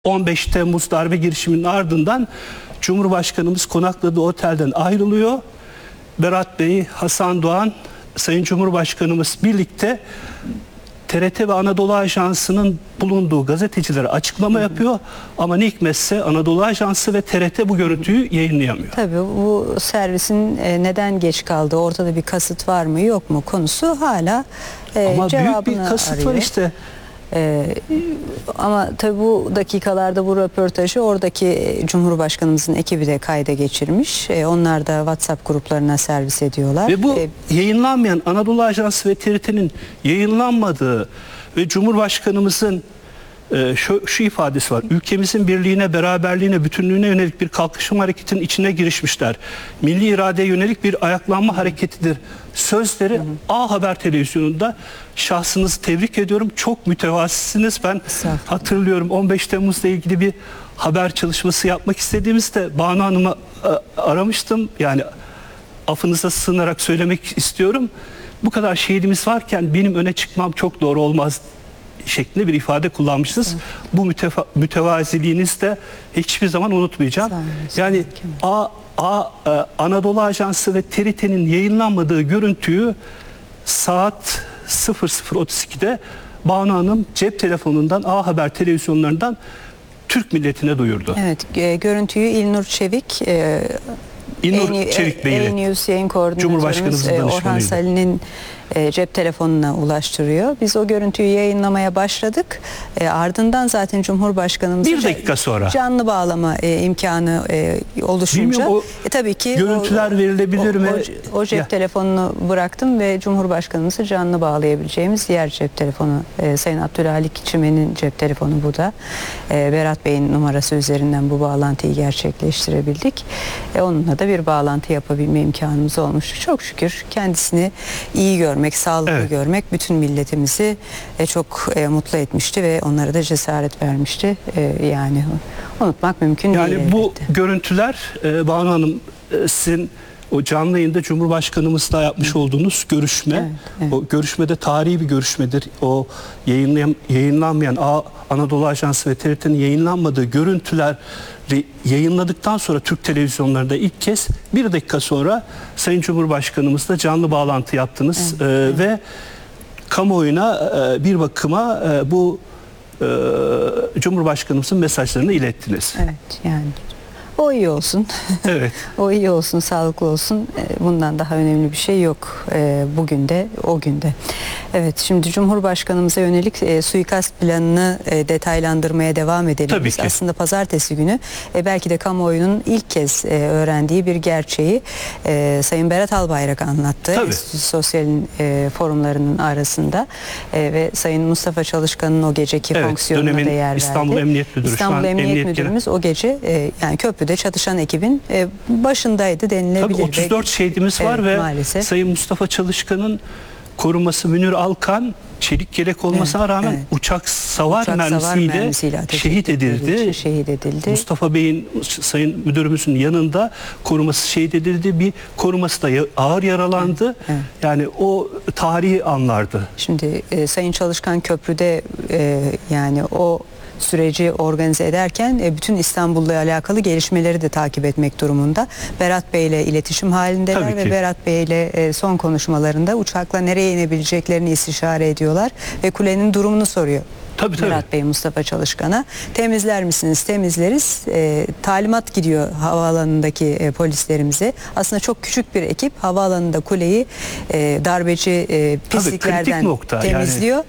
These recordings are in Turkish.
15 Temmuz darbe girişiminin ardından Cumhurbaşkanımız konakladığı otelden ayrılıyor. Berat Bey, Hasan Doğan, Sayın Cumhurbaşkanımız birlikte TRT ve Anadolu Ajansı'nın bulunduğu gazetecilere açıklama yapıyor. Ama ne hikmetse Anadolu Ajansı ve TRT bu görüntüyü yayınlayamıyor. Tabii bu servisin neden geç kaldığı, ortada bir kasıt var mı yok mu konusu hala ama cevabını büyük bir kasıt arıyor. var işte. Ama tabii bu dakikalarda bu röportajı oradaki Cumhurbaşkanımızın ekibi de kayda geçirmiş. Onlar da WhatsApp gruplarına servis ediyorlar. Ve bu yayınlanmayan Anadolu Ajansı ve TRT'nin yayınlanmadığı ve Cumhurbaşkanımızın şu ifadesi var. Ülkemizin birliğine, beraberliğine, bütünlüğüne yönelik bir kalkışma hareketinin içine girişmişler. Milli iradeye yönelik bir ayaklanma hareketidir. Sözleri A Haber televizyonunda. Şahsınızı tebrik ediyorum. Çok mütevazisiniz. Ben hatırlıyorum 15 Temmuz'la ilgili bir haber çalışması yapmak istediğimizde Banu Hanım'ı aramıştım. Yani affınıza sığınarak söylemek istiyorum. Bu kadar şehidimiz varken benim öne çıkmam çok doğru olmaz şeklinde bir ifade kullanmışsınız. Bu mütevaziliğinizi de hiçbir zaman unutmayacağım. Yani Anadolu Ajansı ve TRT'nin yayınlanmadığı görüntüyü saat 00.32'de Banu Hanım cep telefonundan A Haber televizyonlarından Türk milletine duyurdu. Evet, görüntüyü İlnur Çevik, Çevik Bey E-News yayın koordinatörümüz Orhan Salih'in cep telefonuna ulaştırıyor. Biz o görüntüyü yayınlamaya başladık. Ardından zaten Cumhurbaşkanımız bir dakika sonra canlı bağlama imkanı oluşunca tabii ki görüntüler verilebilir mi? O cep telefonunu bıraktım ve Cumhurbaşkanımızı canlı bağlayabileceğimiz diğer cep telefonu Sayın Abdülhalik Çimen'in cep telefonu bu da. Berat Bey'in numarası üzerinden bu bağlantıyı gerçekleştirebildik. Onunla da bir bağlantı yapabilme imkanımız olmuştu. Çok şükür kendisini iyi görmek, sağlıklı görmek bütün milletimizi çok mutlu etmişti ve onlara da cesaret vermişti. Yani unutmak mümkün değil. Yani bu görüntüler Banu Hanım sizin o canlı yayında Cumhurbaşkanımızla yapmış olduğunuz görüşme. O görüşmede tarihi bir görüşmedir. O yayınlanmayan Anadolu Ajansı ve TRT'nin yayınlanmadığı görüntüler yayınladıktan sonra Türk televizyonlarında ilk kez bir dakika sonra Sayın Cumhurbaşkanımızla canlı bağlantı yaptınız ve kamuoyuna bir bakıma bu Cumhurbaşkanımızın mesajlarını ilettiniz. Evet, yani o iyi olsun. Evet. O iyi olsun, sağlıklı olsun. Bundan daha önemli bir şey yok. Bugün de, o günde. Evet, şimdi Cumhurbaşkanımıza yönelik suikast planını detaylandırmaya devam edelim. Tabii ki. Aslında pazartesi günü belki de kamuoyunun ilk kez öğrendiği bir gerçeği Sayın Berat Albayrak anlattı. Sosyalin forumlarının arasında ve Sayın Mustafa Çalışkan'ın o geceki fonksiyonuna da yer verdi. İstanbul Emniyet Müdürü. İstanbul Emniyet Müdürümüz o gece yani köprüde çatışan ekibin başındaydı denilebilir. Tabii 34 şehidimiz var ve maalesef. Sayın Mustafa Çalışkan'ın koruması Münir Alkan çelik yelek olmasına rağmen uçak savar mermisiyle şehit edildi. Mustafa Bey'in, Sayın Müdürümüzün yanında koruması şehit edildi. Bir koruması da ağır yaralandı. Yani o tarihi anlardı. Şimdi Sayın Çalışkan köprüde yani o süreci organize ederken bütün İstanbul'la alakalı gelişmeleri de takip etmek durumunda. Berat Bey ile iletişim halindeler ve Berat Bey ile son konuşmalarında uçakla nereye inebileceklerini istişare ediyorlar ve kulenin durumunu soruyor. Berat Bey Mustafa Çalışkan'a. Temizler misiniz? Temizleriz. Talimat gidiyor havaalanındaki polislerimize. Aslında çok küçük bir ekip havaalanında kuleyi darbeci pisliklerden temizliyor.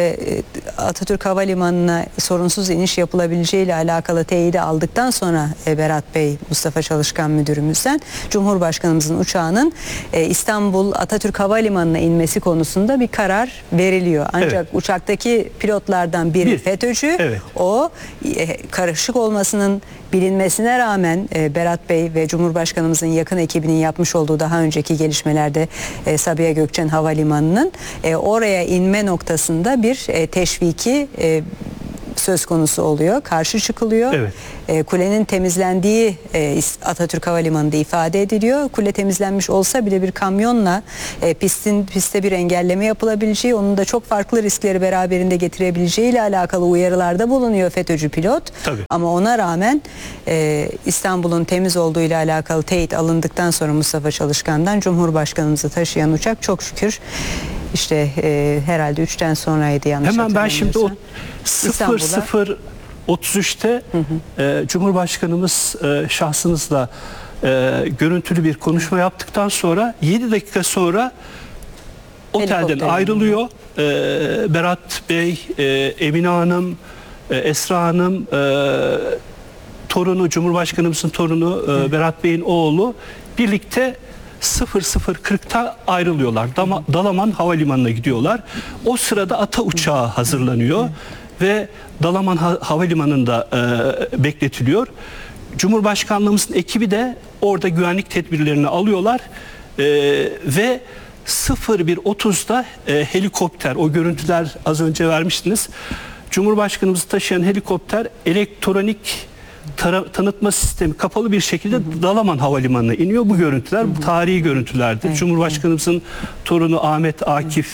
Atatürk Havalimanı'na sorunsuz iniş yapılabileceği ile alakalı teyidi aldıktan sonra Berat Bey Mustafa Çalışkan müdürümüzden Cumhurbaşkanımızın uçağının İstanbul Atatürk Havalimanı'na inmesi konusunda bir karar veriliyor. Ancak uçaktaki pilotlardan biri FETÖ'cü. O karışık olmasının bilinmesine rağmen Berat Bey ve Cumhurbaşkanımızın yakın ekibinin yapmış olduğu daha önceki gelişmelerde Sabiha Gökçen Havalimanı'nın oraya inme noktasında bir teşviki söz konusu oluyor. Karşı çıkılıyor. Evet. Kulenin temizlendiği Atatürk Havalimanı'nda ifade ediliyor. Kule temizlenmiş olsa bile bir kamyonla pistte bir engelleme yapılabileceği, onun da çok farklı riskleri beraberinde getirebileceği ile alakalı uyarılarda bulunuyor FETÖ'cü pilot. Tabii. Ama ona rağmen İstanbul'un temiz olduğu ile alakalı teyit alındıktan sonra Mustafa Çalışkan'dan Cumhurbaşkanımızı taşıyan uçak çok şükür işte herhalde 3'ten sonraydı yanlış Hemen ben şimdi o İstanbul'a 00:33'te Cumhurbaşkanımız şahsınızla görüntülü bir konuşma yaptıktan sonra 7 dakika sonra otelden Helikopter ayrılıyor. Berat Bey, Emine Hanım, Esra Hanım, torunu, Cumhurbaşkanımızın torunu Berat Bey'in oğlu birlikte 00:40'ta ayrılıyorlar. Dalaman Havalimanı'na gidiyorlar. O sırada ata uçağı hazırlanıyor ve Dalaman Havalimanı'nda bekletiliyor. Cumhurbaşkanlığımızın ekibi de orada güvenlik tedbirlerini alıyorlar ve 01:30'da helikopter, o görüntüler az önce vermiştiniz. Cumhurbaşkanımızı taşıyan helikopter elektronik tanıtma sistemi kapalı bir şekilde Dalaman Havalimanı'na iniyor. Bu görüntüler tarihi görüntülerdir. Evet, Cumhurbaşkanımızın torunu Ahmet Akif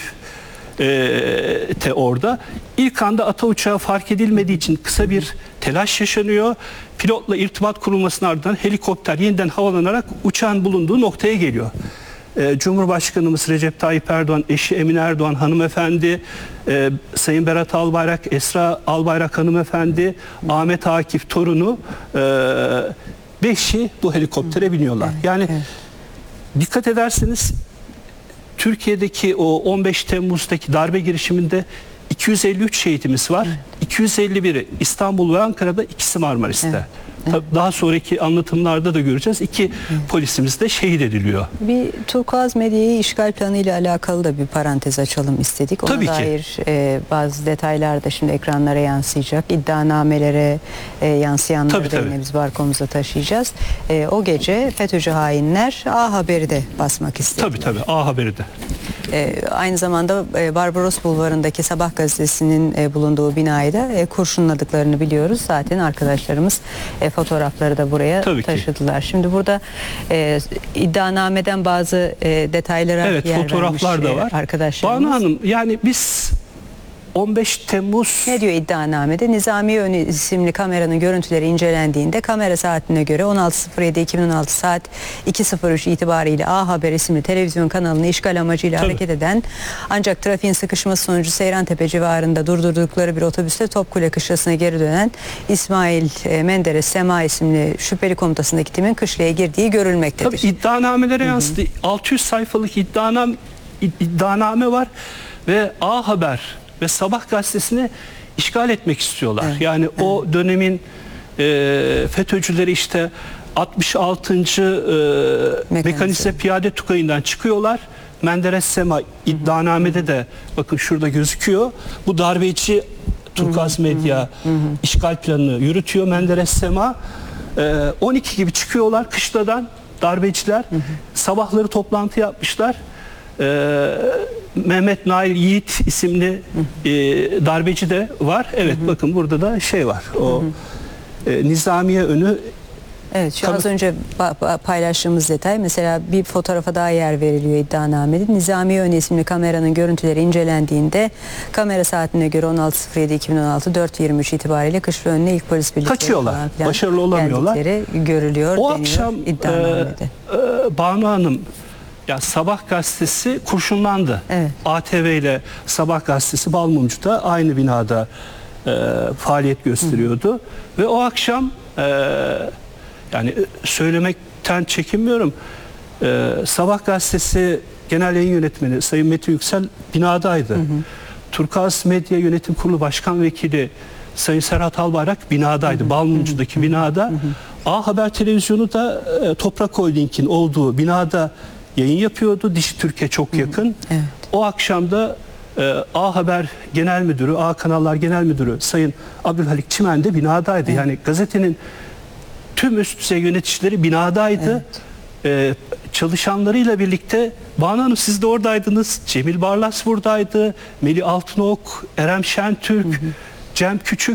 orada. İlk anda ata uçağı fark edilmediği için kısa bir telaş yaşanıyor. Pilotla irtibat kurulmasının ardından helikopter yeniden havalanarak uçağın bulunduğu noktaya geliyor. Cumhurbaşkanımız Recep Tayyip Erdoğan, eşi Emine Erdoğan hanımefendi, Sayın Berat Albayrak, Esra Albayrak hanımefendi, Ahmet Akif torunu 5'i bu helikoptere biniyorlar. Yani dikkat ederseniz Türkiye'deki o 15 Temmuz'daki darbe girişiminde 253 şehitimiz var. 251'i İstanbul ve Ankara'da, ikisi Marmaris'te. Daha sonraki anlatımlarda da göreceğiz. 2 polisimiz de şehit ediliyor. Bir Turkuaz Medya'yı işgal planı ile alakalı da bir parantez açalım istedik. Ona tabii dair bazı detaylar da şimdi ekranlara yansıyacak. İddianamelere yansıyanları da yine biz barkomuza taşıyacağız. O gece FETÖ'cü hainler A Haber'i de basmak istediler. Tabii A Haber'i de. Aynı zamanda Barbaros Bulvarı'ndaki Sabah gazetesinin bulunduğu binayı da kurşunladıklarını biliyoruz. Zaten arkadaşlarımız fotoğrafları da buraya taşıdılar. Şimdi burada iddianameden bazı detaylara yer fotoğraflar da var. Arkadaşlarımız. Banu Hanım, yani biz 15 Temmuz... Ne diyor iddianamede? Nizamiye Önü isimli kameranın görüntüleri incelendiğinde kamera saatine göre 16.07.2016 saat 2.03 itibariyle A Haber isimli televizyon kanalını işgal amacıyla hareket eden ancak trafiğin sıkışması sonucu Seyrantepe civarında durdurdukları bir otobüste Topkule Kışlası'na geri dönen İsmail Menderes Sema isimli şüpheli komutasındaki timin kışlaya girdiği görülmektedir. Tabii iddianamelere yansıdı. 600 sayfalık iddianame var ve A Haber ve Sabah gazetesini işgal etmek istiyorlar. Yani o dönemin FETÖ'cüleri işte 66. Mekanize Piyade Tugayı'ndan çıkıyorlar. Menderes Sema iddianamede de bakın şurada gözüküyor. Bu darbeci Turkuaz Medya işgal planını yürütüyor Menderes Sema. 12 gibi çıkıyorlar kışladan darbeciler. Sabahları toplantı yapmışlar. Mehmet Nail Yiğit isimli darbeci de var. Evet, bakın burada da şey var. O Nizamiye Önü. Evet, şu az önce paylaştığımız detay, mesela bir fotoğrafa daha yer veriliyor iddianamede. Nizamiye Önü isimli kameranın görüntüleri incelendiğinde kamera saatine göre 16.07.2016 4.23 itibariyle Kışla önüne ilk polis birlikleri kaçıyorlar. Başarılı olamıyorlar. Görülüyor. O akşam Banu Hanım, ya Sabah gazetesi kurşunlandı. ATV ile Sabah gazetesi Balmumcu'da aynı binada faaliyet gösteriyordu. Ve o akşam yani söylemekten çekinmiyorum. Sabah gazetesi Genel Yayın Yönetmeni Sayın Metin Yüksel binadaydı. Turkuaz Medya Yönetim Kurulu Başkan Vekili Sayın Serhat Albayrak binadaydı. Balmumcu'daki binada. A Haber televizyonu da Toprak Holding'in olduğu binada yayın yapıyordu. Dişi Türkiye çok yakın. O akşam da A Haber Genel Müdürü, A Kanallar Genel Müdürü Sayın Abdülhalik Çimen de binadaydı. Yani gazetenin tüm üst düzey yöneticileri binadaydı. Çalışanlarıyla birlikte. Banu Hanım, siz de oradaydınız. Cemil Barlas buradaydı. Melih Altınok, Erem Şentürk, Cem Küçük.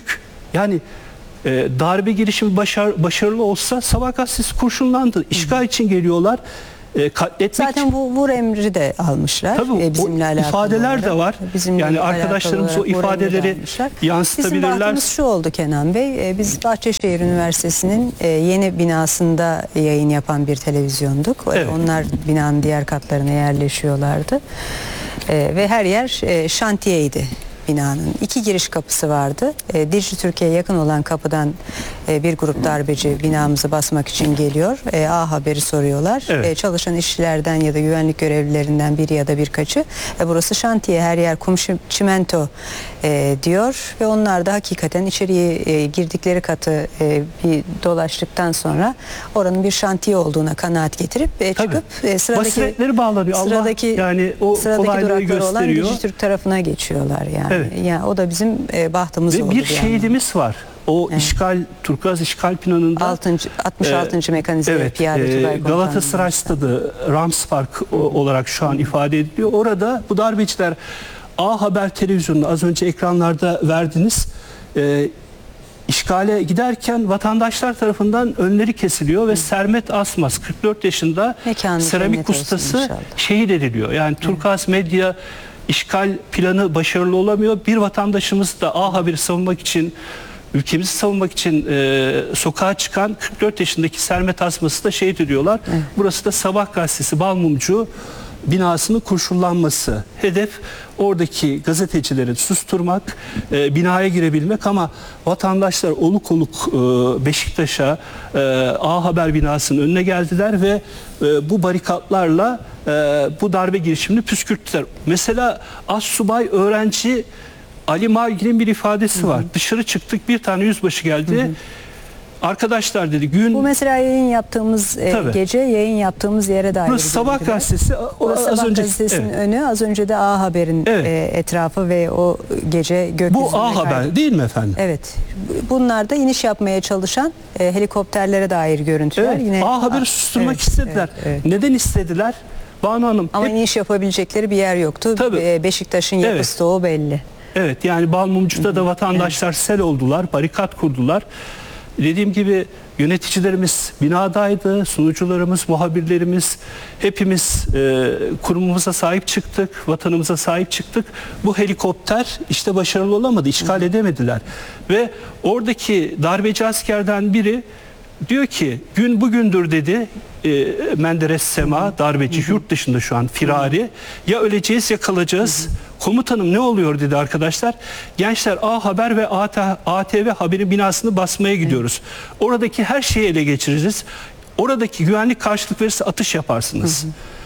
Yani darbe girişimi başarılı olsa Sabah gazetesi kurşunlandı. İşgal için geliyorlar. Katletmek Zaten bu vur emri de almışlar. Tabii bizimle o alakalı ifadeler olarak. de var. Bizimle Yani alakalı arkadaşlarımız o olarak vur emri de ifadeleri almışlar. yansıtabilirler. Bizim bahtımız şu oldu Kenan Bey. Biz Bahçeşehir Üniversitesi'nin yeni binasında yayın yapan bir televizyonduk. Evet. Onlar binanın diğer katlarına yerleşiyorlardı. Ve her yer şantiyeydi. Binanın 2 giriş kapısı vardı. Dicle Türkiye'ye yakın olan kapıdan bir grup darbeci binamızı basmak için geliyor. A Haber'i soruyorlar. Evet. Çalışan işçilerden ya da güvenlik görevlilerinden biri ya da birkaçı burası şantiye, her yer kum çimento diyor ve onlar da hakikaten içeriye girdikleri katı bir dolaştıktan sonra oranın bir şantiye olduğuna kanaat getirip çıkıp basiretleri bağlanıyor. Sıradaki yani o kolaylığı durakları olan gösteriyor. Dicle Türk tarafına geçiyorlar yani. Evet. Yani o da bizim bahtımız Ve oldu. bir şehidimiz var. O işgal, Turkuaz işgal planında 66. Mekanizma Piyade Tugay Komutanlığı. Galatasaray Stadı, Rams Park olarak şu an ifade ediliyor. Orada bu darbeciler A Haber televizyonunu az önce ekranlarda verdiniz. İşgale giderken vatandaşlar tarafından önleri kesiliyor ve Sermet Asmaz 44 yaşında Mekanı seramik cennet olsun ustası inşallah. şehit ediliyor. Yani Turkuaz Medya işgal planı başarılı olamıyor. Bir vatandaşımız da A Haber'i savunmak için, ülkemizi savunmak için sokağa çıkan 44 yaşındaki Sermet Asmas'ı da şehit ediyorlar. Evet. Burası da Sabah gazetesi Balmumcu binasının kurşunlanması. Hedef oradaki gazetecileri susturmak, binaya girebilmek ama vatandaşlar oluk oluk Beşiktaş'a A Haber binasının önüne geldiler ve bu barikatlarla bu darbe girişimini püskürttüler. Mesela astsubay öğrenci Ali Mavgil'in bir ifadesi var. Dışarı çıktık, bir tane yüzbaşı geldi. Arkadaşlar dedi gün... Bu mesela yayın yaptığımız gece yayın yaptığımız yere dair. Burası Sabah gazetesi. Burası Sabah gazetesinin önü. Az önce de A Haber'in etrafı ve o gece gökyüzünde. Bu A Haber değil mi efendim? Evet. Bunlar da iniş yapmaya çalışan helikopterlere dair görüntüler. Evet. Yine A Haber'i susturmak istediler. Neden istediler? Banu Hanım. Ama iniş yapabilecekleri bir yer yoktu. Beşiktaş'ın yapısı da o belli. Evet, yani Balmumcu'da da vatandaşlar sel oldular, barikat kurdular. Dediğim gibi yöneticilerimiz binadaydı, sunucularımız, muhabirlerimiz, hepimiz kurumumuza sahip çıktık, vatanımıza sahip çıktık. Bu helikopter işte başarılı olamadı, işgal edemediler. Ve oradaki darbeci askerden biri diyor ki gün bugündür dedi, Menderes Sema darbeci yurt dışında şu an firari, ya öleceğiz ya kalacağız. Komutanım ne oluyor dedi arkadaşlar. Gençler A Haber ve ATV Haber'in binasını basmaya gidiyoruz. Oradaki her şeyi ele geçiririz. Oradaki güvenlik karşılık verirse atış yaparsınız.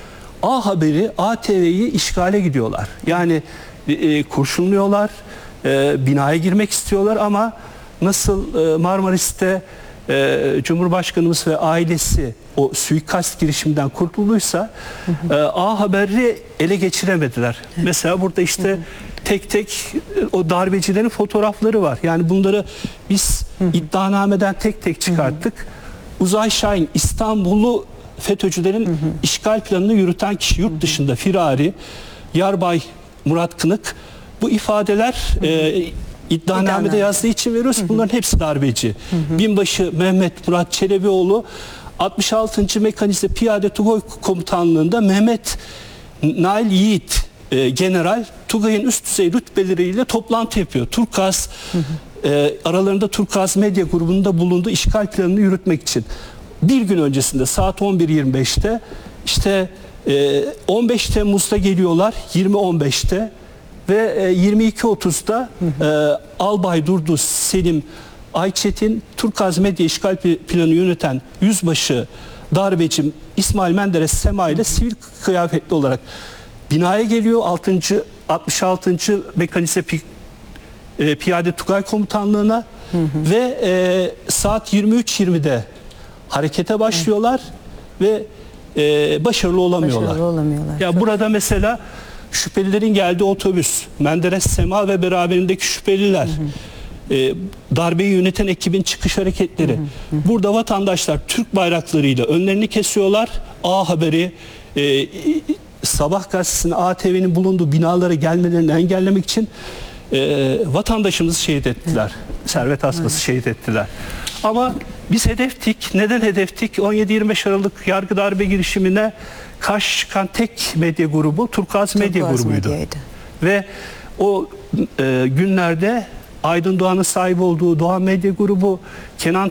A Haber'i, ATV'yi işgale gidiyorlar. Yani kurşunluyorlar, binaya girmek istiyorlar ama nasıl Marmaris'te Cumhurbaşkanımız ve ailesi o suikast girişiminden kurtulduysa A Haber'i ele geçiremediler. Mesela burada işte tek tek o darbecilerin fotoğrafları var. Yani bunları biz iddianameden tek tek çıkarttık. Uzay Şahin İstanbul'u FETÖ'cülerin işgal planını yürüten kişi, yurt dışında firari. Yarbay Murat Kınık. Bu ifadeler İddianamede yazdığı için veriyoruz. Bunların hepsi darbeci. Binbaşı Mehmet Murat Çelebioğlu 66. Mekanizma Piyade Tugay Komutanlığı'nda Mehmet Nail Yiğit General Tugay'ın üst düzey rütbeleriyle toplantı yapıyor. Turkuaz aralarında Turkuaz Medya grubunda bulunduğu işgal planını yürütmek için. Bir gün öncesinde saat 11.25'te işte 15 Temmuz'da geliyorlar 20.15'te ve 22.30'da Albay Durdu Selim Ayçetin Turkuaz Medya işgal planı yöneten yüzbaşı darbeci İsmail Menderes Sema ile sivil kıyafetli olarak binaya geliyor. 66. Mekanizma Piyade Tugay Komutanlığı'na ve saat 23.20'de harekete başlıyorlar ve başarılı olamıyorlar. Ya burada mesela şüphelilerin geldiği otobüs, Menderes Sema ve beraberindeki şüpheliler, darbeyi yöneten ekibin çıkış hareketleri. Burada vatandaşlar Türk bayraklarıyla önlerini kesiyorlar. A Haber'i, Sabah gazetesinin, ATV'nin bulunduğu binalara gelmelerini engellemek için vatandaşımızı şehit ettiler. Servet Asmas'ı şehit ettiler. Ama biz hedeftik. Neden hedeftik? 17-25 Aralık yargı darbe girişimine karşı çıkan tek medya grubu Turkuaz Medya Turkuaz grubuydu. Medya'ydı. Ve o günlerde Aydın Doğan'ın sahip olduğu Doğan Medya grubu, Kenan